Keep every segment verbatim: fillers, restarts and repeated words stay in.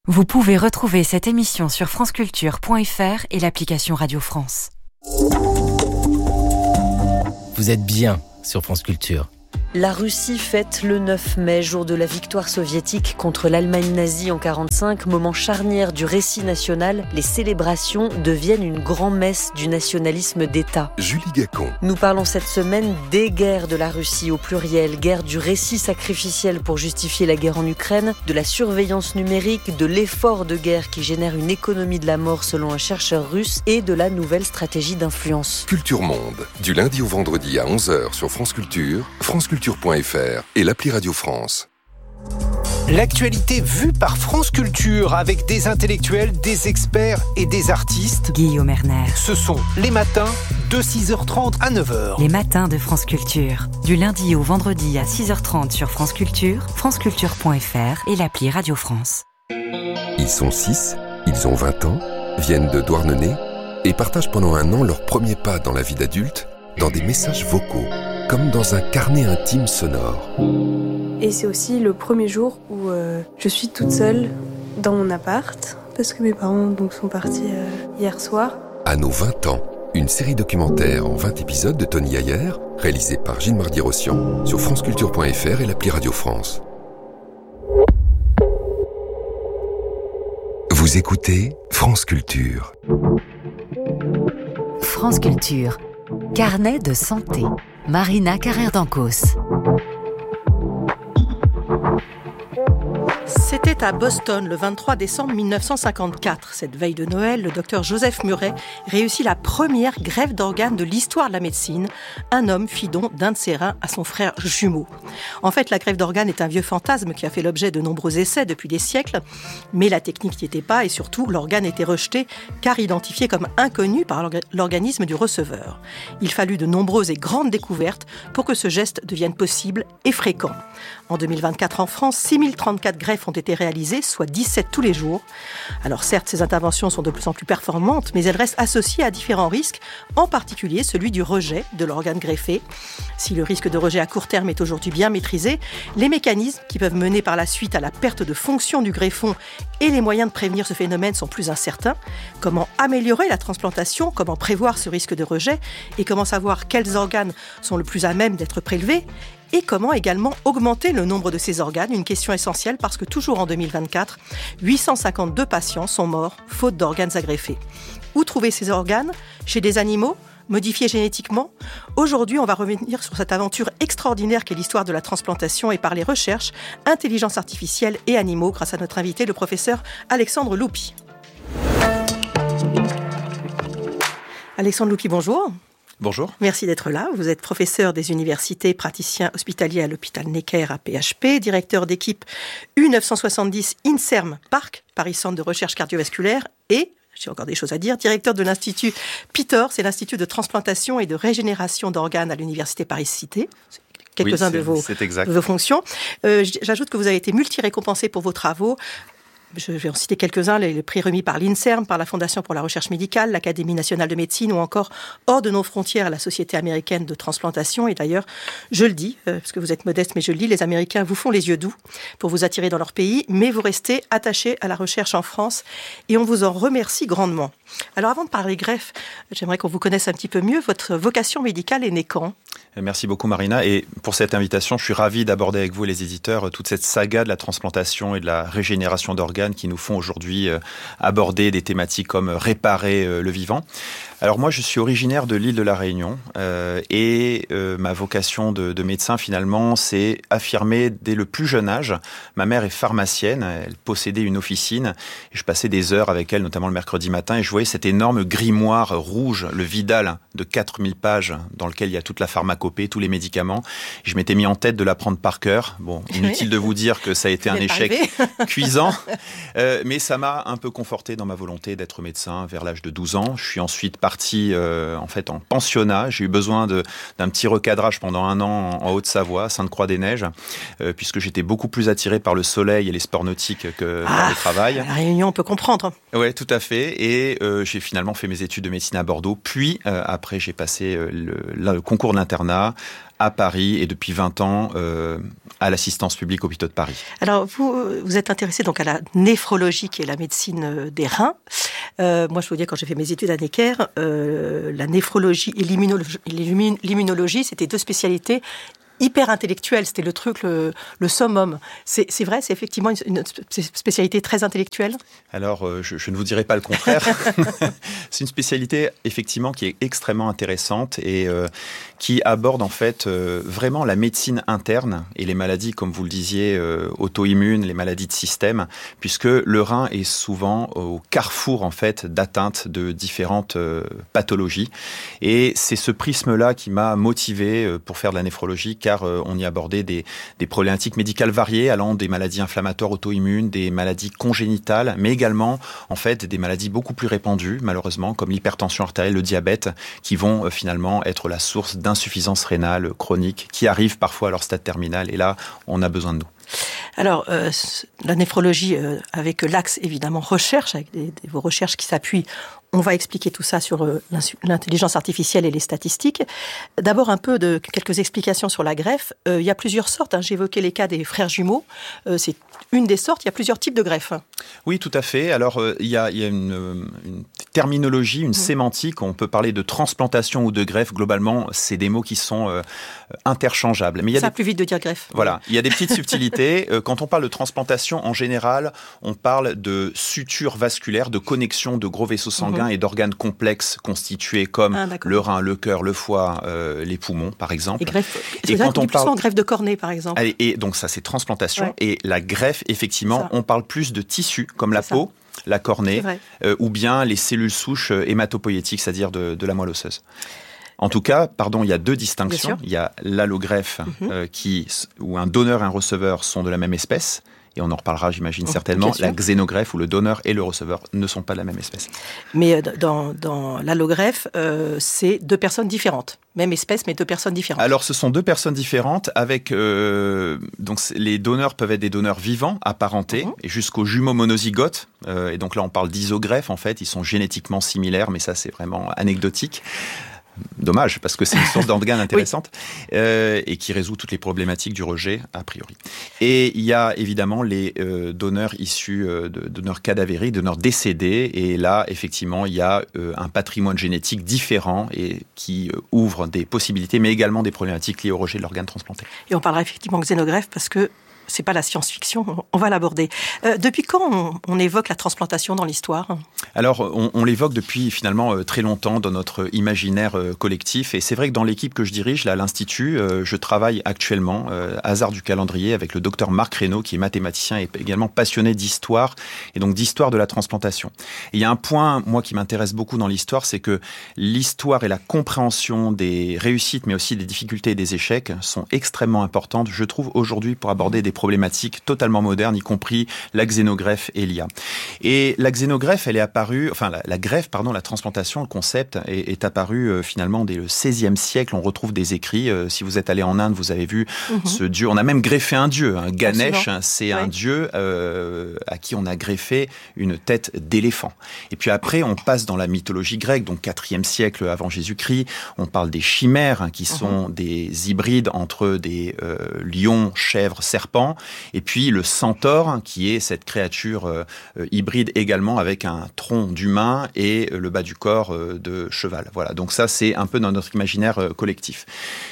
Vous pouvez retrouver cette émission sur franceculture point f r et l'application Radio France. Vous êtes bien sur France Culture. La Russie fête le neuf mai, jour de la victoire soviétique contre l'Allemagne nazie en quarante-cinq, moment charnière du récit national. Les célébrations deviennent une grand-messe du nationalisme d'État. Julie Gacon. Nous parlons cette semaine des guerres de la Russie au pluriel, guerre du récit sacrificiel pour justifier la guerre en Ukraine, de la surveillance numérique, de l'effort de guerre qui génère une économie de la mort selon un chercheur russe et de la nouvelle stratégie d'influence. Culture Monde, du lundi au vendredi à onze heures sur France Culture, France Culture. franceculture.fr et l'appli Radio France. L'actualité vue par France Culture avec des intellectuels, des experts et des artistes. Guillaume Erner. Ce sont les matins de six heures trente à neuf heures. Les matins de France Culture. Du lundi au vendredi à six heures trente sur France Culture, franceculture point f r et l'appli Radio France. Ils sont six, ils ont vingt ans, viennent de Douarnenez et partagent pendant un an leurs premiers pas dans la vie d'adulte dans des messages vocaux, comme dans un carnet intime sonore. Et c'est aussi le premier jour où euh, je suis toute seule dans mon appart, parce que mes parents donc, sont partis euh, hier soir. À nos vingt ans, une série documentaire en vingt épisodes de Tony Ayer, réalisée par Gilles Mardi-Rossian, sur franceculture point f r et l'appli Radio France. Vous écoutez France Culture. France Culture. Carnet de santé. Marina Carrère-Dancos. C'était à Boston le vingt-trois décembre mille neuf cent cinquante-quatre. Cette veille de Noël, le docteur Joseph Murray réussit la première greffe d'organes de l'histoire de la médecine. Un homme fit don d'un de ses reins à son frère jumeau. En fait, la greffe d'organes est un vieux fantasme qui a fait l'objet de nombreux essais depuis des siècles. Mais la technique n'y était pas et surtout, l'organe était rejeté car identifié comme inconnu par l'organisme du receveur. Il fallut de nombreuses et grandes découvertes pour que ce geste devienne possible et fréquent. En deux mille vingt-quatre en France, six mille trente-quatre greffes ont été réalisées, soit dix-sept tous les jours. Alors certes, ces interventions sont de plus en plus performantes, mais elles restent associées à différents risques, en particulier celui du rejet de l'organe greffé. Si le risque de rejet à court terme est aujourd'hui bien maîtrisé, les mécanismes qui peuvent mener par la suite à la perte de fonction du greffon et les moyens de prévenir ce phénomène sont plus incertains. Comment améliorer la transplantation, comment prévoir ce risque de rejet et comment savoir quels organes sont le plus à même d'être prélevés et comment également augmenter le nombre de ces organes, une question essentielle parce que toujours en deux mille vingt-quatre, huit cent cinquante-deux patients sont morts faute d'organes à greffer. Où trouver ces organes ? Chez des animaux ? Modifiés génétiquement ? Aujourd'hui, on va revenir sur cette aventure extraordinaire qu'est l'histoire de la transplantation et par les recherches, intelligence artificielle et animaux grâce à notre invité, le professeur Alexandre Loupy. Alexandre Loupy, bonjour. Bonjour. Merci d'être là. Vous êtes professeur des universités, praticien hospitalier à l'hôpital Necker à P H P, directeur d'équipe U neuf cent soixante-dix INSERM Parc, Paris Centre de recherche cardiovasculaire et, j'ai encore des choses à dire, directeur de l'Institut Pitor, c'est l'Institut de transplantation et de régénération d'organes à l'université Paris-Cité. Quelques-uns oui, de, vos, de vos fonctions. Euh, j'ajoute que vous avez été multi-récompensé pour vos travaux. Je vais en citer quelques-uns, les prix remis par l'INSERM, par la Fondation pour la recherche médicale, l'Académie nationale de médecine ou encore hors de nos frontières, la Société américaine de transplantation. Et d'ailleurs, je le dis, parce que vous êtes modeste, mais je le dis, les Américains vous font les yeux doux pour vous attirer dans leur pays, mais vous restez attachés à la recherche en France et on vous en remercie grandement. Alors avant de parler greffe, j'aimerais qu'on vous connaisse un petit peu mieux. Votre vocation médicale est née quand ? Merci beaucoup Marina et pour cette invitation, je suis ravi d'aborder avec vous les éditeurs toute cette saga de la transplantation et de la régénération d'organes qui nous font aujourd'hui aborder des thématiques comme réparer le vivant. Alors moi, je suis originaire de l'île de la Réunion euh, et euh, ma vocation de, de médecin finalement, c'est affirmer dès le plus jeune âge. Ma mère est pharmacienne, elle possédait une officine et je passais des heures avec elle, notamment le mercredi matin, et je voyais cet énorme grimoire rouge, le Vidal de quatre mille pages dans lequel il y a toute la pharmacopée, tous les médicaments. Et je m'étais mis en tête de l'apprendre par cœur. Bon, inutile oui. de vous dire que ça a été un échec cuisant, euh, mais ça m'a un peu conforté dans ma volonté d'être médecin vers l'âge de douze ans. Je suis ensuite parti euh, en fait en pensionnat. J'ai eu besoin de, d'un petit recadrage pendant un an en, en Haute-Savoie, Sainte-Croix-des-Neiges, euh, puisque j'étais beaucoup plus attiré par le soleil et les sports nautiques que ah, par le travail. La Réunion, on peut comprendre. Ouais, tout à fait. Et euh, j'ai finalement fait mes études de médecine à Bordeaux. Puis euh, après, j'ai passé euh, le, le concours d'internat à Paris et depuis vingt ans euh, à l'assistance publique Hôpitaux de Paris. Alors, vous, vous êtes intéressé donc à la néphrologie, qui est la médecine des reins. Euh, moi, je peux vous dire, quand j'ai fait mes études à Necker, euh, la néphrologie et l'immunologie, l'immunologie, c'était deux spécialités hyper intellectuelle, c'était le truc, le, le summum. C'est, c'est vrai, c'est effectivement une, une spécialité très intellectuelle ? Alors, euh, je, je ne vous dirai pas le contraire. C'est une spécialité, effectivement, qui est extrêmement intéressante et euh, qui aborde, en fait, euh, vraiment la médecine interne et les maladies, comme vous le disiez, euh, auto-immunes, les maladies de système, puisque le rein est souvent au carrefour, en fait, d'atteintes de différentes euh, pathologies. Et c'est ce prisme-là qui m'a motivé euh, pour faire de la néphrologie, car on y abordait des, des problématiques médicales variées, allant des maladies inflammatoires auto-immunes, des maladies congénitales, mais également en fait des maladies beaucoup plus répandues, malheureusement, comme l'hypertension artérielle, le diabète, qui vont euh, finalement être la source d'insuffisance rénale chronique, qui arrivent parfois à leur stade terminal. Et là, on a besoin de nous. Alors, euh, la néphrologie, euh, avec l'axe évidemment recherche, avec des, des, vos recherches qui s'appuient, on va expliquer tout ça sur euh, l'intelligence artificielle et les statistiques. D'abord, un peu de quelques explications sur la greffe. Euh, il y a plusieurs sortes. Hein. J'évoquais les cas des frères jumeaux. Euh, c'est une des sortes. Il y a plusieurs types de greffes. Oui, tout à fait. Alors, euh, il y a, il y a une, une terminologie, une mmh. sémantique. On peut parler de transplantation ou de greffe. Globalement, c'est des mots qui sont euh, interchangeables. Mais il y a ça des... va plus vite de dire greffe. Voilà. Il y a des petites subtilités. Quand on parle de transplantation, en général, on parle de suture vasculaire, de connexion de gros vaisseaux sanguins mmh. et d'organes complexes constitués comme ah, le rein, le cœur, le foie, euh, les poumons, par exemple. Et, greffe, et quand on parle en greffe de cornée, par exemple. Et, et donc ça, c'est transplantation. Ouais. Et la greffe, effectivement, on parle plus de tissus comme la c'est peau, ça. La cornée, euh, ou bien les cellules souches hématopoïétiques, c'est-à-dire de, de la moelle osseuse. En tout cas, pardon, il y a deux distinctions. Il y a l'allogreffe, mm-hmm. euh, qui, où un donneur et un receveur sont de la même espèce. Et on en reparlera, j'imagine, oh, certainement. La xénogreffe, où le donneur et le receveur ne sont pas de la même espèce. Mais dans, dans l'allogreffe, euh, c'est deux personnes différentes. Même espèce, mais deux personnes différentes. Alors, ce sont deux personnes différentes avec... Euh, donc, les donneurs peuvent être des donneurs vivants, apparentés, mm-hmm. et jusqu'aux jumeaux monozygotes. Euh, et donc là, on parle d'isogreffe, en fait. Ils sont génétiquement similaires, mais ça, c'est vraiment anecdotique. Dommage, parce que c'est une source d'organes intéressante oui. euh, et qui résout toutes les problématiques du rejet, a priori. Et il y a évidemment les euh, donneurs issus euh, de donneurs cadavériques, donneurs décédés. Et là, effectivement, il y a euh, un patrimoine génétique différent et qui euh, ouvre des possibilités, mais également des problématiques liées au rejet de l'organe transplanté. Et on parlera effectivement de xénogreffe parce que c'est pas la science-fiction, on va l'aborder. Euh, depuis quand on, on évoque la transplantation dans l'histoire ? Alors, on, on l'évoque depuis finalement euh, très longtemps dans notre imaginaire euh, collectif. Et c'est vrai que dans l'équipe que je dirige, là, à l'Institut, euh, je travaille actuellement, euh, hasard du calendrier, avec le docteur Marc Reynaud, qui est mathématicien et également passionné d'histoire, et donc d'histoire de la transplantation. Et il y a un point, moi, qui m'intéresse beaucoup dans l'histoire, c'est que l'histoire et la compréhension des réussites, mais aussi des difficultés et des échecs, sont extrêmement importantes, je trouve, aujourd'hui, pour aborder des problématiques totalement modernes, y compris la xénogreffe et l'I A. Et la xénogreffe, elle est apparue, enfin la, la greffe, pardon, la transplantation, le concept est, est apparu euh, finalement dès le seizième siècle. On retrouve des écrits. Euh, si vous êtes allé en Inde, vous avez vu mm-hmm. ce dieu. On a même greffé un dieu. Hein. Ganesh, hein, c'est ouais. un dieu euh, à qui on a greffé une tête d'éléphant. Et puis après, on passe dans la mythologie grecque, donc quatrième siècle avant Jésus-Christ. On parle des chimères, hein, qui sont mm-hmm. des hybrides entre des euh, lions, chèvres, serpents. Et puis le centaure, qui est cette créature euh, hybride également avec un tronc d'humain et le bas du corps euh, de cheval. Voilà, donc ça c'est un peu dans notre imaginaire euh, collectif.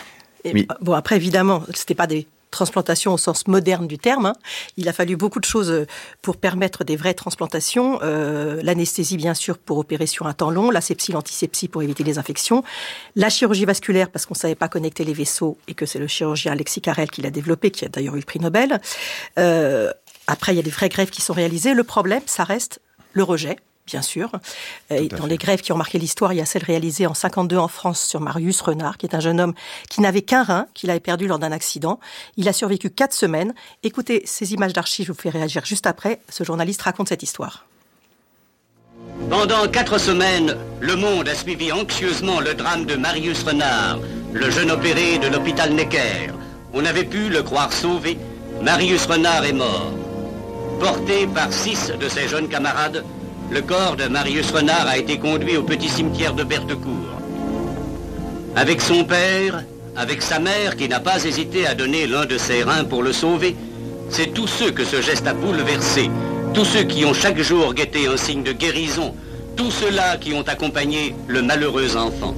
Et Mais... Bon, après évidemment, c'était pas des transplantation au sens moderne du terme. Hein. Il a fallu beaucoup de choses pour permettre des vraies transplantations. Euh, l'anesthésie, bien sûr, pour opérer sur un temps long. L'asepsie, l'antisepsie pour éviter les infections. La chirurgie vasculaire, parce qu'on ne savait pas connecter les vaisseaux et que c'est le chirurgien Alexis Carrel qui l'a développé, qui a d'ailleurs eu le prix Nobel. Euh, après, il y a des vraies greffes qui sont réalisées. Le problème, ça reste le rejet. Bien sûr. Et dans les greffes qui ont marqué l'histoire, il y a celle réalisée en cinquante-deux en France sur Marius Renard, qui est un jeune homme qui n'avait qu'un rein, qu'il avait perdu lors d'un accident. Il a survécu quatre semaines. Écoutez ces images d'archives, je vous fais réagir juste après. Ce journaliste raconte cette histoire. Pendant quatre semaines, le monde a suivi anxieusement le drame de Marius Renard, le jeune opéré de l'hôpital Necker. On avait pu le croire sauvé. Marius Renard est mort. Porté par six de ses jeunes camarades, le corps de Marius Renard a été conduit au petit cimetière de Berthecourt. Avec son père, avec sa mère qui n'a pas hésité à donner l'un de ses reins pour le sauver. C'est tous ceux que ce geste a bouleversés, tous ceux qui ont chaque jour guetté un signe de guérison, tous ceux-là qui ont accompagné le malheureux enfant.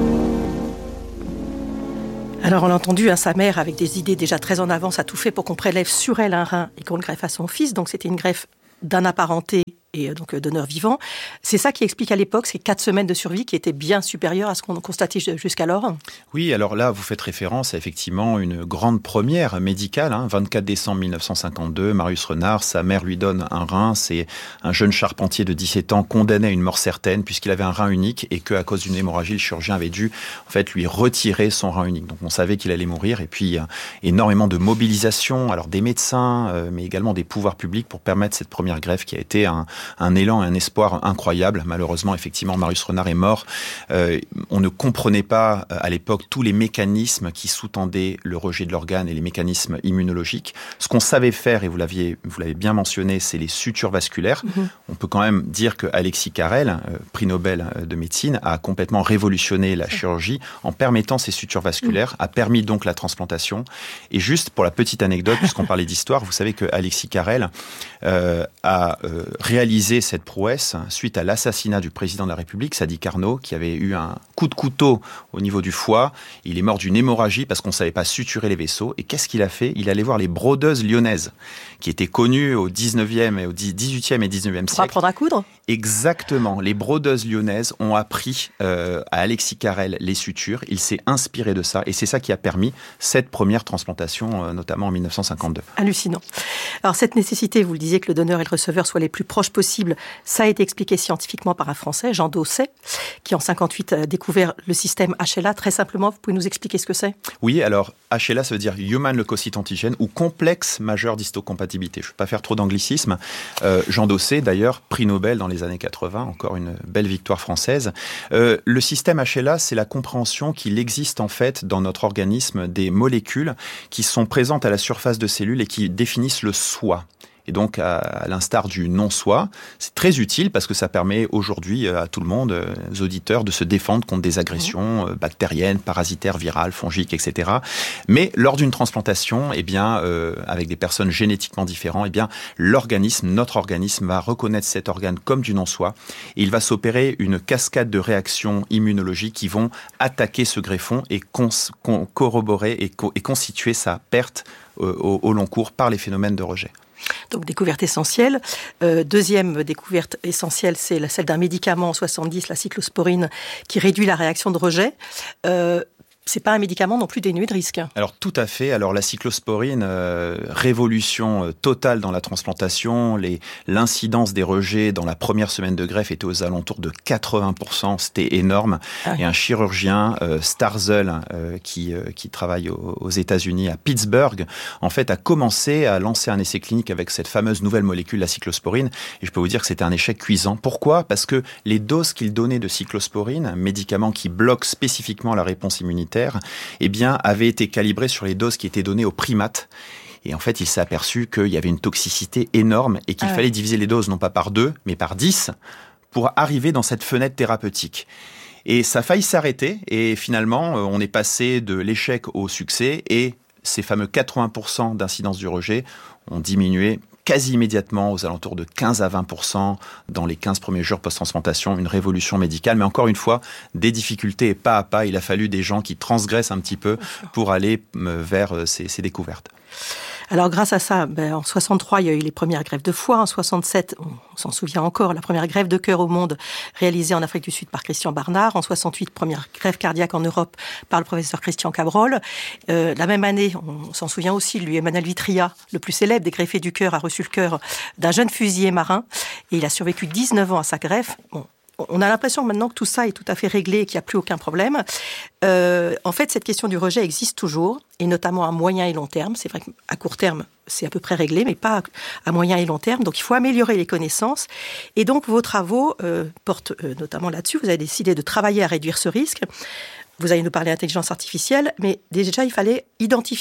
Alors on l'a entendu, hein, sa mère, avec des idées déjà très en avance, a tout fait pour qu'on prélève sur elle un rein et qu'on le greffe à son fils. Donc c'était une greffe d'un apparenté et donc donneur vivant. C'est ça qui explique à l'époque ces quatre semaines de survie qui étaient bien supérieures à ce qu'on constatait jusqu'alors. Oui, alors là, vous faites référence à effectivement une grande première médicale. Hein, vingt-quatre décembre mille neuf cent cinquante-deux, Marius Renard, sa mère lui donne un rein. C'est un jeune charpentier de dix-sept ans condamné à une mort certaine puisqu'il avait un rein unique et qu'à cause d'une hémorragie, le chirurgien avait dû en fait lui retirer son rein unique. Donc on savait qu'il allait mourir et puis euh, énormément de mobilisation, alors des médecins, euh, mais également des pouvoirs publics pour permettre cette première greffe qui a été un un élan et un espoir incroyable. Malheureusement, effectivement, Marius Renard est mort. Euh, on ne comprenait pas à l'époque tous les mécanismes qui sous-tendaient le rejet de l'organe et les mécanismes immunologiques. Ce qu'on savait faire, et vous l'aviez, vous l'avez bien mentionné, c'est les sutures vasculaires. Mmh. On peut quand même dire que Alexis Carrel, euh, prix Nobel de médecine, a complètement révolutionné la chirurgie en permettant ces sutures vasculaires, mmh. a permis donc la transplantation. Et juste pour la petite anecdote, puisqu'on parlait d'histoire, vous savez que Alexis Carrel euh, a euh, réalisé cette prouesse suite à l'assassinat du président de la République, Sadi Carnot, qui avait eu un coup de couteau au niveau du foie. Il est mort d'une hémorragie parce qu'on ne savait pas suturer les vaisseaux. Et qu'est-ce qu'il a fait ? Il allait voir les brodeuses lyonnaises, qui étaient connues au dix-neuvième et au dix-huitième et dix-neuvième siècle. Pour apprendre à coudre ? Exactement. Les brodeuses lyonnaises ont appris euh, à Alexis Carrel les sutures. Il s'est inspiré de ça. Et c'est ça qui a permis cette première transplantation, euh, notamment en mille neuf cent cinquante-deux. Hallucinant. Alors cette nécessité, vous le disiez, que le donneur et le receveur soient les plus proches possibles, ça a été expliqué scientifiquement par un Français, Jean Dosset, qui en cinquante-huit a découvert le système H L A. Très simplement, vous pouvez nous expliquer ce que c'est ? Oui, alors H L A, ça veut dire Human Leukocyte Antigen ou complexe majeur d'histocompatibilité. Je ne vais pas faire trop d'anglicisme. Euh, Jean Dosset, d'ailleurs, prix Nobel dans les années quatre-vingts, encore une belle victoire française. Euh, le système H L A, c'est la compréhension qu'il existe en fait dans notre organisme des molécules qui sont présentes à la surface de cellules et qui définissent le soi. Et donc, à l'instar du non-soi, c'est très utile parce que ça permet aujourd'hui à tout le monde, aux auditeurs, de se défendre contre des agressions bactériennes, parasitaires, virales, fongiques, et cetera. Mais lors d'une transplantation, eh bien, euh, avec des personnes génétiquement différentes, eh bien, l'organisme, notre organisme, va reconnaître cet organe comme du non-soi et il va s'opérer une cascade de réactions immunologiques qui vont attaquer ce greffon et cons- con- corroborer et, co- et constituer sa perte euh, au, au long cours par les phénomènes de rejet. Donc, découverte essentielle. Euh, deuxième découverte essentielle, c'est la, celle d'un médicament en soixante-dix, la cyclosporine, qui réduit la réaction de rejet. Euh, c'est pas un médicament non plus dénué de risque. Alors tout à fait. Alors la cyclosporine, euh, révolution totale dans la transplantation. Les, l'incidence des rejets dans la première semaine de greffe était aux alentours de quatre-vingts pour cent. C'était énorme. Ah. Et un chirurgien, euh, Starzl, euh, qui, euh, qui travaille aux, aux États-Unis à Pittsburgh, en fait, a commencé à lancer un essai clinique avec cette fameuse nouvelle molécule, la cyclosporine. Et je peux vous dire que c'était un échec cuisant. Pourquoi ? Parce que les doses qu'il donnait de cyclosporine, un médicament qui bloque spécifiquement la réponse immunitaire, eh bien, avait été calibré sur les doses qui étaient données aux primates. Et en fait, il s'est aperçu qu'il y avait une toxicité énorme et qu'il ah ouais. fallait diviser les doses non pas par deux, mais par dix pour arriver dans cette fenêtre thérapeutique. Et ça a failli s'arrêter et finalement, on est passé de l'échec au succès et ces fameux quatre-vingts pour cent d'incidence du rejet ont diminué quasi immédiatement, aux alentours de quinze à vingt pour cent dans les quinze premiers jours post-transplantation, une révolution médicale. Mais encore une fois, des difficultés et pas à pas. Il a fallu des gens qui transgressent un petit peu pour aller vers ces, ces découvertes. Alors grâce à ça, ben, en soixante-trois, il y a eu les premières greffes de foie. En soixante-sept, on s'en souvient encore, la première greffe de cœur au monde réalisée en Afrique du Sud par Christian Barnard. En soixante-huit, première greffe cardiaque en Europe par le professeur Christian Cabrol. Euh, la même année, on s'en souvient aussi, lui, Emmanuel Vitria, le plus célèbre des greffés du cœur, a reçu le cœur d'un jeune fusilier marin et il a survécu dix-neuf ans à sa greffe. Bon. On a l'impression maintenant que tout ça est tout à fait réglé et qu'il n'y a plus aucun problème. Euh, en fait, cette question du rejet existe toujours, et notamment à moyen et long terme. C'est vrai qu'à court terme, c'est à peu près réglé, mais pas à moyen et long terme. Donc, il faut améliorer les connaissances. Et donc, vos travaux euh, portent euh, notamment là-dessus. Vous avez décidé de travailler à réduire ce risque. Vous allez nous parler d'intelligence artificielle, mais déjà, il fallait identifier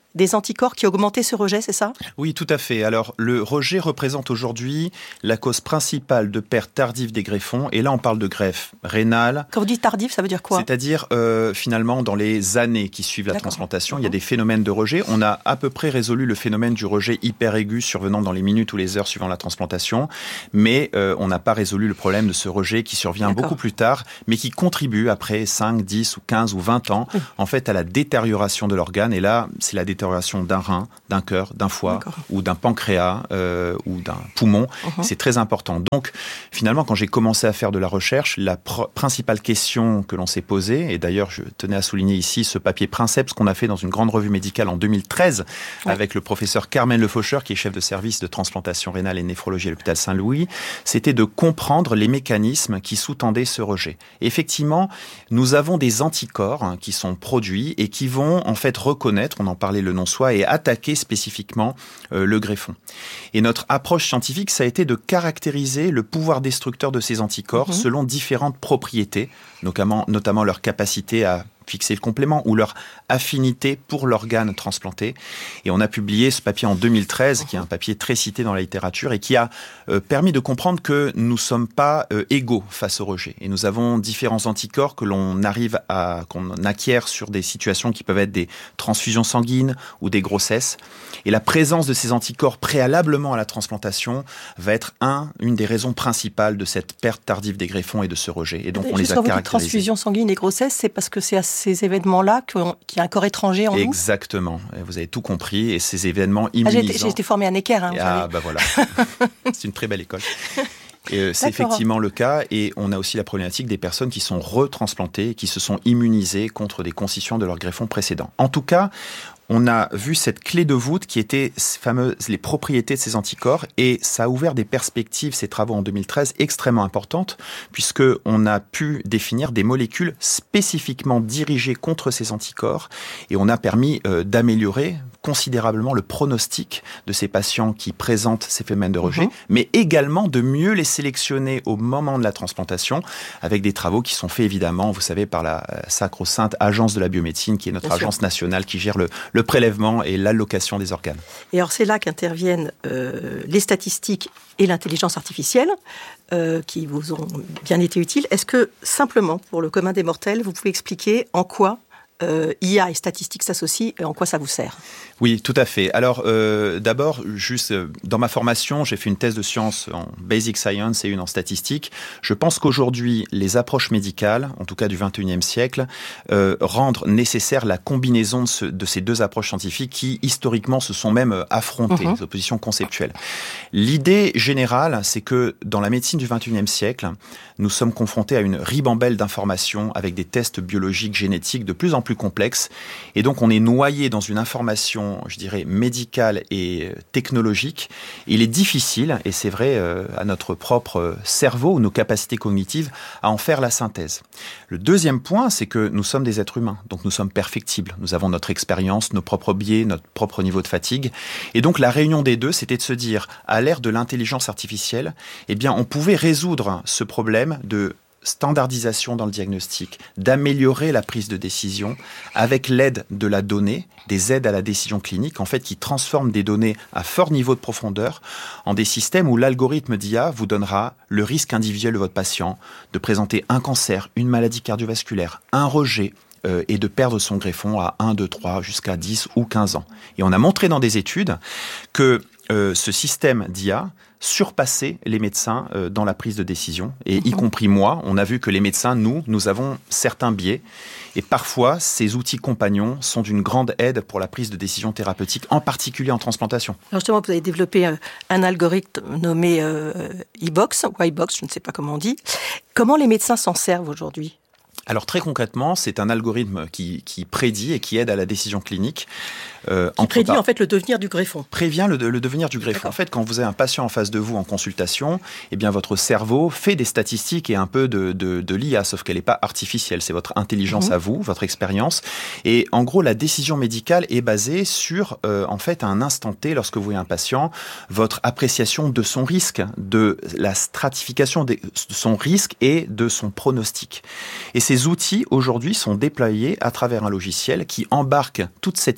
des anticorps qui augmentaient ce rejet, c'est ça ? Oui, tout à fait. Alors, le rejet représente aujourd'hui la cause principale de perte tardive des greffons. Et là, on parle de greffe rénale. Quand vous dites tardive, ça veut dire quoi ? C'est-à-dire, euh, finalement, dans les années qui suivent la D'accord. transplantation, mmh. il y a des phénomènes de rejet. On a à peu près résolu le phénomène du rejet hyper aigu survenant dans les minutes ou les heures suivant la transplantation. Mais euh, on n'a pas résolu le problème de ce rejet qui survient D'accord. beaucoup plus tard, mais qui contribue après cinq, dix ou quinze ou vingt ans, mmh. en fait, à la détérioration de l'organe. Et là, c'est la détérioration d'un rein, d'un cœur, d'un foie D'accord. ou d'un pancréas euh, ou d'un poumon. Uh-huh. C'est très important. Donc, finalement, quand j'ai commencé à faire de la recherche, la pr- principale question que l'on s'est posée, et d'ailleurs, je tenais à souligner ici ce papier Princeps qu'on a fait dans une grande revue médicale en deux mille treize ouais. avec le professeur Carmen Lefaucheur, qui est chef de service de transplantation rénale et néphrologie à l'hôpital Saint-Louis, c'était de comprendre les mécanismes qui sous-tendaient ce rejet. Et effectivement, nous avons des anticorps hein, qui sont produits et qui vont en fait reconnaître, on en parlait le nom soi, et attaquer spécifiquement euh, le greffon. Et notre approche scientifique, ça a été de caractériser le pouvoir destructeur de ces anticorps mmh. selon différentes propriétés, notamment, notamment leur capacité à fixer le complément ou leur affinité pour l'organe transplanté. Et on a publié ce papier en deux mille treize, qui est un papier très cité dans la littérature et qui a euh, permis de comprendre que nous ne sommes pas euh, égaux face au rejet. Et nous avons différents anticorps que l'on arrive à, qu'on acquiert sur des situations qui peuvent être des transfusions sanguines ou des grossesses. Et la présence de ces anticorps préalablement à la transplantation va être un, une des raisons principales de cette perte tardive des greffons et de ce rejet. Et donc et on les a caractérisés. Transfusion sanguine et grossesse, c'est parce que c'est assez ces événements-là, qu'il y a un corps étranger en nous ? Exactement. Vous avez tout compris. Et ces événements immunisants... Ah, j'ai, été, j'ai été formée à Necker. Hein, ah, bah voilà. C'est une très belle école. Et euh, c'est D'accord. effectivement le cas. Et on a aussi la problématique des personnes qui sont retransplantées, qui se sont immunisées contre des constituants de leur greffon précédent. En tout cas, on a vu cette clé de voûte qui était fameuse, les propriétés de ces anticorps, et ça a ouvert des perspectives, ces travaux en deux mille treize, extrêmement importantes, puisque on a pu définir des molécules spécifiquement dirigées contre ces anticorps, et on a permis euh, d'améliorer considérablement le pronostic de ces patients qui présentent ces phénomènes de rejet, mmh. mais également de mieux les sélectionner au moment de la transplantation, avec des travaux qui sont faits évidemment, vous savez, par la sacro-sainte Agence de la biomédecine, qui est notre Bien agence sûr. nationale qui gère le, le prélèvement et l'allocation des organes. Et alors c'est là qu'interviennent euh, les statistiques et l'intelligence artificielle, euh, qui vous ont bien été utiles. Est-ce que, simplement, pour le commun des mortels, vous pouvez expliquer en quoi Euh, I A et statistiques s'associent, et en quoi ça vous sert ? Oui, tout à fait. Alors, euh, d'abord, juste euh, dans ma formation, j'ai fait une thèse de sciences en basic science et une en statistique. Je pense qu'aujourd'hui, les approches médicales, en tout cas du vingt et unième siècle, euh, rendent nécessaire la combinaison de, ce, de ces deux approches scientifiques qui, historiquement, se sont même affrontées, mmh. des oppositions conceptuelles. L'idée générale, c'est que dans la médecine du vingt et unième siècle, nous sommes confrontés à une ribambelle d'informations avec des tests biologiques, génétiques de plus en plus complexes. Et donc, on est noyé dans une information, je dirais, médicale et technologique. Il est difficile, et c'est vrai euh, à notre propre cerveau ou nos capacités cognitives, à en faire la synthèse. Le deuxième point, c'est que nous sommes des êtres humains. Donc, nous sommes perfectibles. Nous avons notre expérience, nos propres biais, notre propre niveau de fatigue. Et donc, la réunion des deux, c'était de se dire, à l'ère de l'intelligence artificielle, eh bien, on pouvait résoudre ce problème de standardisation dans le diagnostic, d'améliorer la prise de décision avec l'aide de la donnée, des aides à la décision clinique, en fait, qui transforment des données à fort niveau de profondeur en des systèmes où l'algorithme d'I A vous donnera le risque individuel de votre patient de présenter un cancer, une maladie cardiovasculaire, un rejet, euh, et de perdre son greffon à un, deux, trois, jusqu'à dix ou quinze ans. Et on a montré dans des études que euh, ce système d'I A surpasser les médecins euh, dans la prise de décision, et y compris moi. On a vu que les médecins, nous, nous avons certains biais, et parfois, ces outils compagnons sont d'une grande aide pour la prise de décision thérapeutique, en particulier en transplantation. Alors justement, vous avez développé un, un algorithme nommé euh, iBox, ou iBox, je ne sais pas comment on dit. Comment les médecins s'en servent aujourd'hui ? Alors très concrètement, c'est un algorithme qui, qui prédit et qui aide à la décision clinique. Euh, qui prédit en fait le devenir du greffon. Prévient le, le devenir du greffon. D'accord. En fait, quand vous avez un patient en face de vous en consultation, eh bien votre cerveau fait des statistiques et un peu de, de, de l'I A, sauf qu'elle n'est pas artificielle. C'est votre intelligence mmh. à vous, votre expérience. Et en gros, la décision médicale est basée sur, euh, en fait, à un instant T, lorsque vous voyez un patient, votre appréciation de son risque, de la stratification de son risque et de son pronostic. Et ces outils, aujourd'hui, sont déployés à travers un logiciel qui embarque toute cette suite algorithmique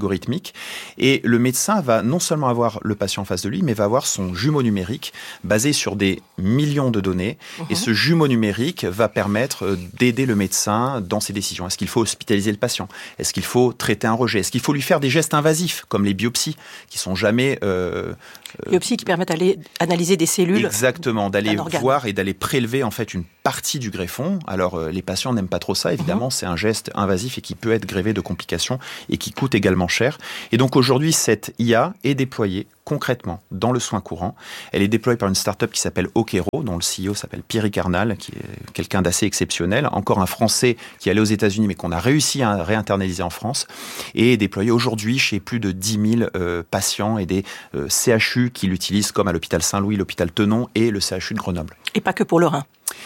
algorithmique. Et le médecin va non seulement avoir le patient en face de lui, mais va avoir son jumeau numérique basé sur des millions de données. Mmh. Et ce jumeau numérique va permettre d'aider le médecin dans ses décisions. Est-ce qu'il faut hospitaliser le patient ? Est-ce qu'il faut traiter un rejet ? Est-ce qu'il faut lui faire des gestes invasifs, comme les biopsies, qui sont jamais... Euh, biopsies qui permettent d'aller analyser des cellules. Exactement, d'aller voir et d'aller prélever en fait une partie du greffon. Alors euh, les patients n'aiment pas trop ça, évidemment, mmh. c'est un geste invasif et qui peut être grévé de complications et qui coûte également cher. Et donc aujourd'hui, cette I A est déployée concrètement dans le soin courant. Elle est déployée par une start-up qui s'appelle Okero, dont le C E O s'appelle Pierrick Arnal, qui est quelqu'un d'assez exceptionnel. Encore un Français qui est allé aux États-Unis, mais qu'on a réussi à réinternaliser en France, et est déployé aujourd'hui chez plus de dix mille euh, patients et des euh, C H U qui l'utilisent, comme à l'hôpital Saint-Louis, l'hôpital Tenon et le C H U de Grenoble. Et pas que pour le rein.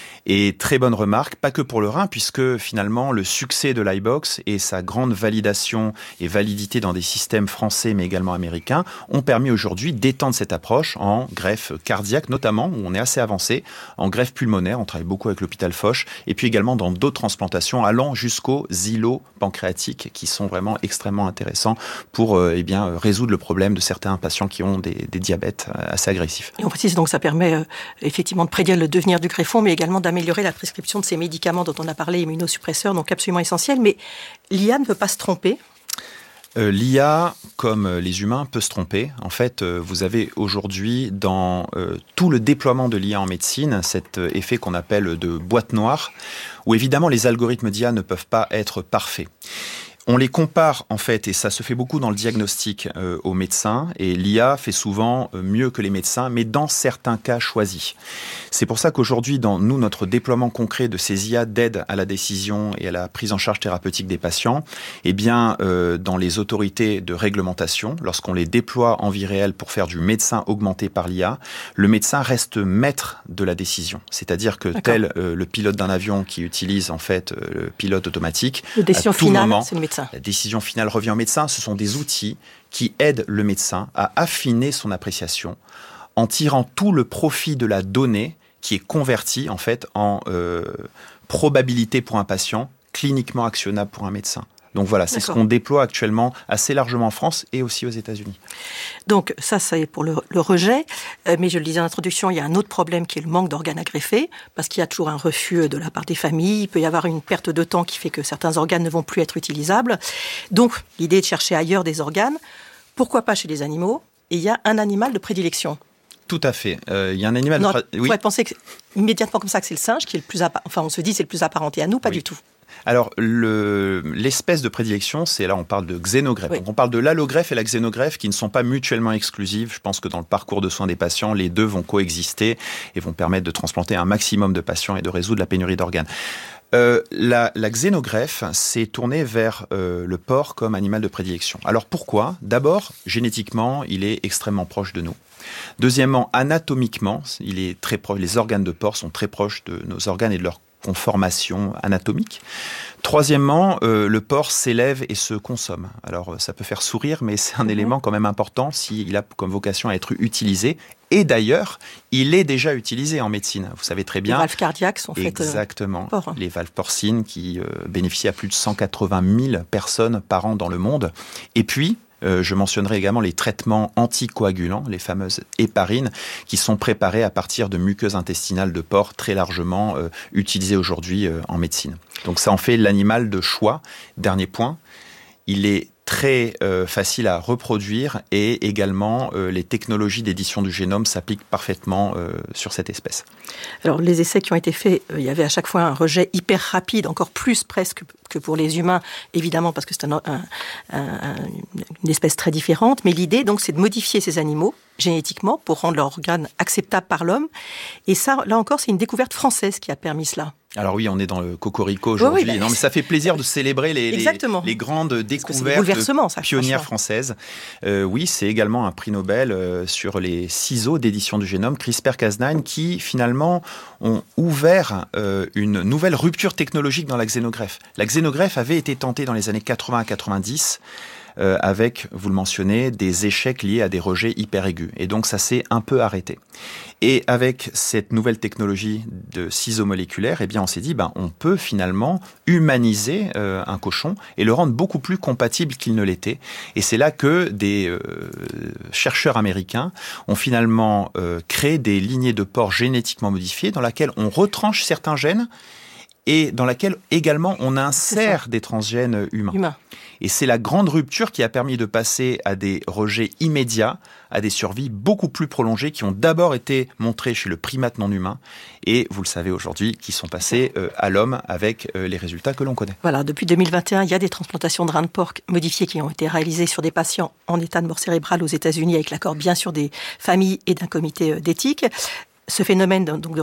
Et très bonne remarque, pas que pour le rein, puisque finalement le succès de l'iBox et sa grande validation et validité dans des systèmes français mais également américains ont permis aujourd'hui d'étendre cette approche en greffe cardiaque notamment, où on est assez avancé, en greffe pulmonaire, on travaille beaucoup avec l'hôpital Foch, et puis également dans d'autres transplantations allant jusqu'aux îlots pancréatiques qui sont vraiment extrêmement intéressants pour euh, eh bien, résoudre le problème de certains patients qui ont des, des diabètes assez agressifs. Et on précise donc ça permet euh, effectivement de prédire le devenir du greffon, mais également d'améliorer la prescription de ces médicaments dont on a parlé, immunosuppresseurs, donc absolument essentiels. Mais l'I A ne peut pas se tromper. Euh, L'I A, comme les humains, peut se tromper. En fait, euh, vous avez aujourd'hui, dans euh, tout le déploiement de l'I A en médecine, cet euh, effet qu'on appelle de boîte noire, où évidemment les algorithmes d'I A ne peuvent pas être parfaits. On les compare, en fait, et ça se fait beaucoup dans le diagnostic euh, aux médecins, et l'I A fait souvent euh, mieux que les médecins, mais dans certains cas choisis. C'est pour ça qu'aujourd'hui, dans nous, notre déploiement concret de ces I A d'aide à la décision et à la prise en charge thérapeutique des patients, eh bien, euh, dans les autorités de réglementation, lorsqu'on les déploie en vie réelle pour faire du médecin augmenté par l'I A, le médecin reste maître de la décision. C'est-à-dire que tel euh, le pilote d'un avion qui utilise, en fait, euh, le pilote automatique, le décision à tout finale, moment, c'est le médecin. La décision finale revient au médecin. Ce sont des outils qui aident le médecin à affiner son appréciation en tirant tout le profit de la donnée qui est convertie en fait en euh, probabilité pour un patient, cliniquement actionnable pour un médecin. Donc voilà, c'est D'accord. ce qu'on déploie actuellement assez largement en France et aussi aux États-Unis. Donc ça, c'est pour le, le rejet. Euh, mais je le disais en introduction, il y a un autre problème qui est le manque d'organes à greffer, parce qu'il y a toujours un refus de la part des familles. Il peut y avoir une perte de temps qui fait que certains organes ne vont plus être utilisables. Donc l'idée est de chercher ailleurs des organes. Pourquoi pas chez les animaux ? Et il y a un animal de prédilection. Tout à fait. Euh, il y a un animal... Non, de... On pourrait oui. penser que, immédiatement comme ça que c'est le singe qui est le plus... Appa... Enfin, on se dit c'est le plus apparenté à nous, pas oui. du tout. Alors, le, l'espèce de prédilection, c'est là, on parle de xénogreffe. Oui. Donc, on parle de l'allogreffe et la xénogreffe qui ne sont pas mutuellement exclusives. Je pense que dans le parcours de soins des patients, les deux vont coexister et vont permettre de transplanter un maximum de patients et de résoudre la pénurie d'organes. Euh, la, la xénogreffe s'est tournée vers euh, le porc comme animal de prédilection. Alors, pourquoi ? D'abord, génétiquement, il est extrêmement proche de nous. Deuxièmement, anatomiquement, il est très proche. Les organes de porc sont très proches de nos organes et de leur conformation anatomique. Troisièmement, euh, le porc s'élève et se consomme. Alors, ça peut faire sourire, mais c'est un mmh. élément quand même important s'il a comme vocation à être utilisé. Et d'ailleurs, il est déjà utilisé en médecine. Vous savez très bien. Les valves cardiaques sont faites Exactement. Porc, hein. Les valves porcines qui euh, bénéficient à plus de cent quatre-vingt mille personnes par an dans le monde. Et puis, Euh, je mentionnerai également les traitements anticoagulants, les fameuses héparines, qui sont préparées à partir de muqueuses intestinales de porc très largement euh, utilisées aujourd'hui euh, en médecine. Donc ça en fait l'animal de choix. Dernier point, il est très euh, facile à reproduire et également euh, les technologies d'édition du génome s'appliquent parfaitement euh, sur cette espèce. Alors les essais qui ont été faits, euh, il y avait à chaque fois un rejet hyper rapide, encore plus presque que pour les humains, évidemment parce que c'est un, un, un, une espèce très différente, mais l'idée donc c'est de modifier ces animaux génétiquement pour rendre leurs organes acceptables par l'homme. Et ça, là encore, c'est une découverte française qui a permis cela. Alors oui, on est dans le cocorico aujourd'hui. Oui, oui, bah, non, mais ça fait plaisir de célébrer les, les, les grandes découvertes ça, pionnières françaises. Euh, oui, c'est également un prix Nobel euh, sur les ciseaux d'édition du génome CRISPR Cas neuf qui finalement ont ouvert euh, une nouvelle rupture technologique dans la xénogreffe. La xénogreffe avait été tentée dans les années quatre-vingts à quatre-vingt-dix. euh, avec, vous le mentionnez, des échecs liés à des rejets hyper aigus. Et donc ça s'est un peu arrêté. Et avec cette nouvelle technologie de ciseaux moléculaires, eh bien on s'est dit, ben, on peut finalement humaniser euh, un cochon et le rendre beaucoup plus compatible qu'il ne l'était. Et c'est là que des euh, chercheurs américains ont finalement euh, créé des lignées de porcs génétiquement modifiées dans lesquelles on retranche certains gènes et dans laquelle également on insère des transgènes humains. Humain. Et c'est la grande rupture qui a permis de passer à des rejets immédiats, à des survies beaucoup plus prolongées qui ont d'abord été montrées chez le primate non humain et, vous le savez aujourd'hui, qui sont passées euh, à l'homme avec euh, les résultats que l'on connaît. Voilà, depuis deux mille vingt et un, il y a des transplantations de reins de porc modifiés qui ont été réalisées sur des patients en état de mort cérébrale aux États-Unis avec l'accord bien sûr des familles et d'un comité d'éthique. Ce phénomène donc de